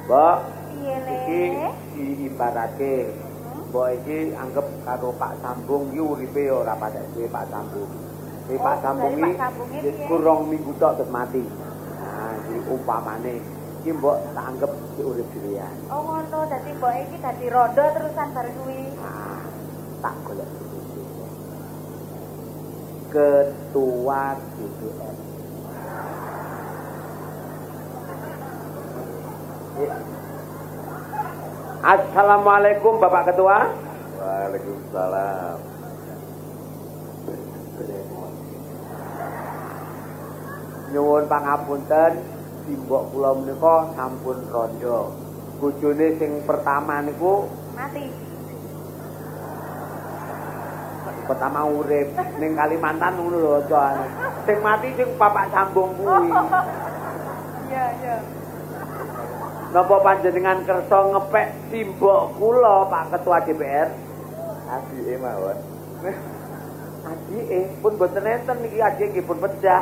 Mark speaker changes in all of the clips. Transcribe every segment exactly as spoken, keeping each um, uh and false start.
Speaker 1: Mbok,
Speaker 2: Piye le?
Speaker 1: iki diibarake. Mbok iki anggap karo Pak Sambung iki uripe ya ora patek duwe Pak Sambung. Iki
Speaker 2: Oh,
Speaker 1: Pak Sambung
Speaker 2: dari Pak
Speaker 1: iki
Speaker 2: Sambunge
Speaker 1: wis
Speaker 2: piye?
Speaker 1: kurang minggu tok terus mati. Nah, iki umpamane iki mbok tak anggap si urip dhewean.
Speaker 2: Oh ngono, dadi mbok iki dadi rondo terusan bareng kuwi.
Speaker 1: Nah, tak golek solusi. Ketua D P R. Assalamualaikum Bapak Ketua.
Speaker 3: Waalaikumsalam.
Speaker 1: Nyuwun pangapunten, simbok kula menika sampun rondo. Bojone sing pertama niku
Speaker 2: Mati.
Speaker 1: pertama urip ning Kalimantan ngono lho, Con. Sing mati sing Bapak Sambung kuwi.
Speaker 2: Iya, iya.
Speaker 1: Napa panjenengan kersa ngepek simbok kula Pak Ketua D P R?
Speaker 3: Adike mawon.
Speaker 1: Adike pun boten enten niki adike nggih pun pecah.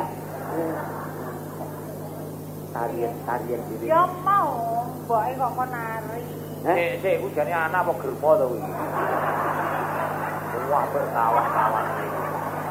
Speaker 1: Tarian tarian diri.
Speaker 2: Ya mau, mboke kok kon nari.
Speaker 1: Sik sik ku jane anak apa germo to kuwi. Wah, berkawan-kawan iki.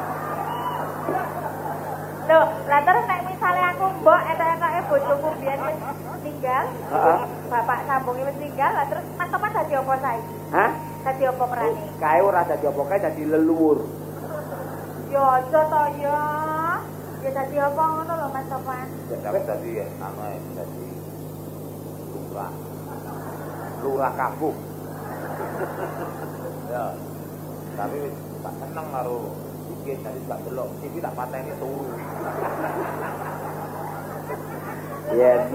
Speaker 2: Loh, lah terus nek misale aku mbok etok-etoke bojoku biyen wis tinggal,
Speaker 1: Heeh.
Speaker 2: bapak sambunge wis tinggal, lah terus Mas Topan dadi apa saiki?
Speaker 1: Hah?
Speaker 2: Dadi apa perane?
Speaker 1: Kae ora dadi apa kae dadi leluhur.
Speaker 2: Ya aja to ya. Ya dadi apa ngono lho Mas Topan?
Speaker 3: Ya tapi tadi ya anu ya tadi lurah. Lurah kampung. Ya. Tapi wis tak seneng karo iki jadi gak delok iki tak pateni turu.
Speaker 1: Yen